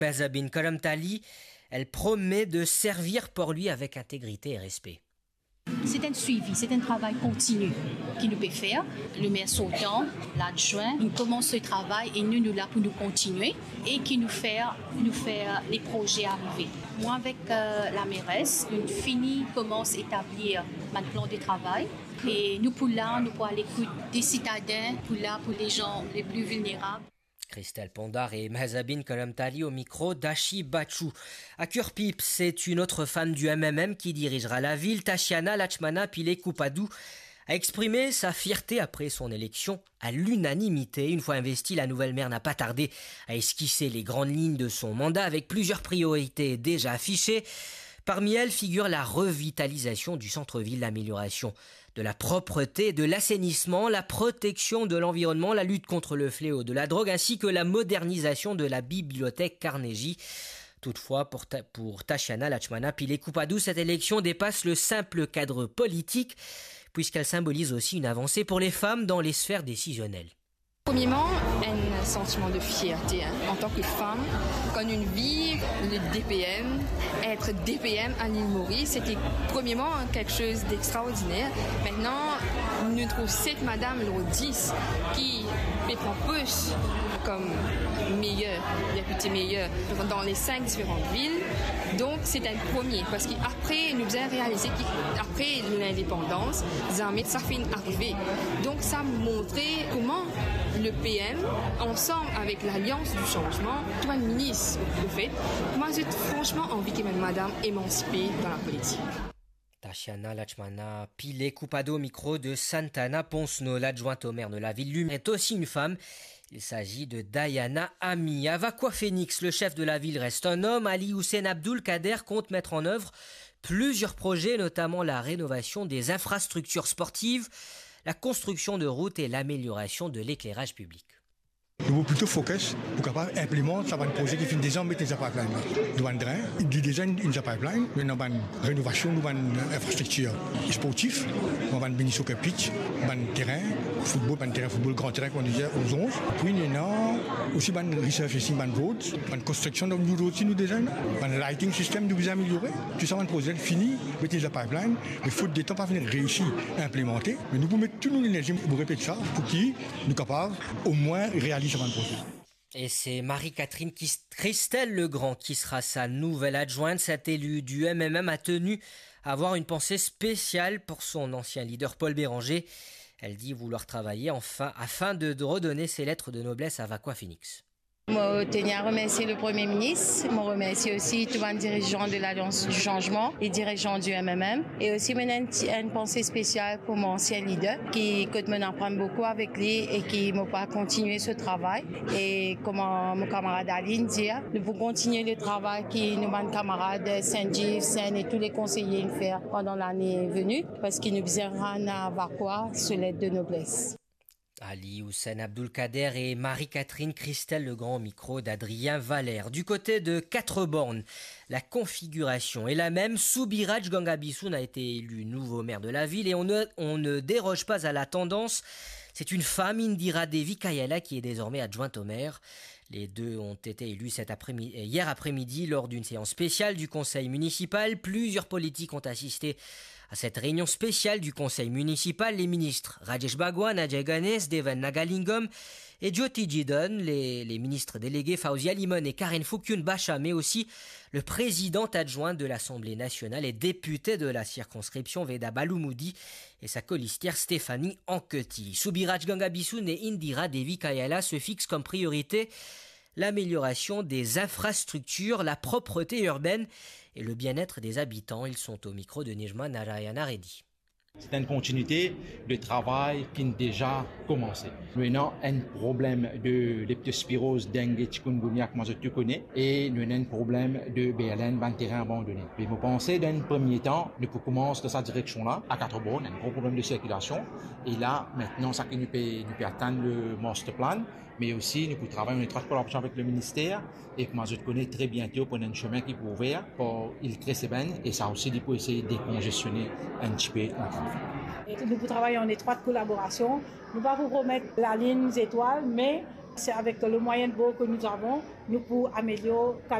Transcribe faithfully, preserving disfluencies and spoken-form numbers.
Mazabine Kalamtali, elle promet de servir pour lui avec intégrité et respect. C'est un suivi, c'est un travail continu qui nous peut faire. Le maire sortant, l'adjoint, nous commençons ce travail et nous nous là pour nous continuer et qui nous fait, nous faire les projets arriver. Moi avec euh, la mairesse, nous finissons, commence à établir un plan de travail et nous pour là, nous pour à l'écoute des citadins, pour là pour les gens les plus vulnérables. Christelle Pondar et Mazabine Kalamtali au micro d'Ashi Bachou. À Kurpip, c'est une autre femme du M M M qui dirigera la ville. Tashiana Lachmana Pile-Kupadou a exprimé sa fierté après son élection à l'unanimité. Une fois investie, la nouvelle maire n'a pas tardé à esquisser les grandes lignes de son mandat avec plusieurs priorités déjà affichées. Parmi elles figure la revitalisation du centre-ville, l'amélioration de la propreté, de l'assainissement, la protection de l'environnement, la lutte contre le fléau de la drogue ainsi que la modernisation de la bibliothèque Carnegie. Toutefois, pour, ta, pour Tashiana Lachmana Pile-Kupadou, cette élection dépasse le simple cadre politique puisqu'elle symbolise aussi une avancée pour les femmes dans les sphères décisionnelles. Premièrement, un sentiment de fierté hein. En tant que femme, quand une vie, le D P M, être D P M à l'île Maurice, c'était premièrement quelque chose d'extraordinaire. Maintenant, nous trouvons cette madame, le dix, qui fait plus comme meilleure, réputée meilleure dans les cinq différentes villes. Donc, c'est un premier, parce qu'après, nous avons réalisé qu'après l'indépendance, ça fait une arrivée. Donc, ça montrait comment le P M, ensemble avec l'Alliance du changement, toi le ministre, le fait, moi j'ai franchement envie que madame émancipée dans la politique. Tashiana Lachmana Pile-Kupadou, micro de Santana Ponsno, l'adjointe au maire de la ville, lui est aussi une femme. Il s'agit de Diana Ami. À Vakwa Phoenix, le chef de la ville reste un homme. Ali Hussein Abdul Kader compte mettre en œuvre plusieurs projets, notamment la rénovation des infrastructures sportives, la construction de routes et l'amélioration de l'éclairage public. Nous avons plutôt focus pour capable implémenter ça va un projet qui finit déjà mettre des pipelines. Nous avons drain, il dit déjà une pipeline, nous avons une rénovation, nous avons une infrastructure sportive, nous avons une bénédiction de pitch, nous avons un terrain, football, un terrain football, grand terrain qu'on disait aux onze. Puis nous avons aussi une research ici, une route, une construction de nous aussi nous déjà, un lighting system nous avons amélioré. Tout ça, un projet fini, mettre des pipelines, mais faute de temps pas venir réussir à implémenter. Mais nous pouvons mettre toute notre énergie pour répéter ça, pour qu'ils nous capables au moins réaliser. Et c'est Marie-Catherine Christelle Legrand qui sera sa nouvelle adjointe. Cette élue du M M M a tenu à avoir une pensée spéciale pour son ancien leader Paul Béranger. Elle dit vouloir travailler enfin afin de redonner ses lettres de noblesse à Vakwa Phoenix. Je tenais à remercier le Premier ministre, je remercie aussi tous les dirigeants de l'Alliance du changement et dirigeants du M M M. Et aussi, je une, une pensée spéciale pour mon ancien leader qui m'apprend beaucoup avec lui et qui m'a pas continué ce travail. Et comme mon camarade Aline dit, nous pouvons continuer le travail que nos camarades Saint-Gilles, Seine et tous les conseillers faire pendant l'année venue parce qu'ils nous besoin à Vakwa sur l'aide de noblesse. Ali Hussein Abdul Kader et Marie-Catherine Christelle Legrand au micro d'Adrien Valère. Du côté de Quatre-Bornes, la configuration est la même. Soubiraj Gangabissoun a été élu nouveau maire de la ville et on ne, on ne déroge pas à la tendance. C'est une femme, Indira Devi Kayala, qui est désormais adjointe au maire. Les deux ont été élus cet après-midi, hier après-midi lors d'une séance spéciale du conseil municipal. Plusieurs politiques ont assisté à cette réunion spéciale du conseil municipal. Les ministres Rajesh Bhagwan, Ajay Ganesh, Devan Nagalingam et Jyoti Jidon, les, les ministres délégués Fauzia Limon et Karen Foukyun Bacha, mais aussi le président adjoint de l'Assemblée nationale et député de la circonscription Veda Baloumoudi et sa colistière Stéphanie Anquetil. Soubiraj Gangabissoun et Indira Devi Kayala se fixent comme priorité l'amélioration des infrastructures, la propreté urbaine et le bien-être des habitants. Ils sont au micro de Nijma Narayana Reddy. C'est une continuité de travail qui a déjà commencé. Maintenant, un problème de leptospirose, dengue, chikungunya, que moi je te connais, et nous avons un problème de B L N, un terrain abandonné. Mais je pensais, dans un premier temps, nous pouvons commencer dans cette direction-là, à Quatre-Bornes, un gros problème de circulation. Et là, maintenant, ça que nous peut, nous peut atteindre le master plan, mais aussi nous pouvons travailler en étroite collaboration avec le ministère, et que moi je te connais très bientôt pour un chemin qui peut ouvrir pour il crée ses bennes, et ça aussi, il peut essayer de décongestionner un petit peu entre Nous pouvons travailler en étroite collaboration. Nous ne pouvons pas vous promettre la ligne étoile, mais C'est avec le moyen de bord que nous avons, nous pouvons améliorer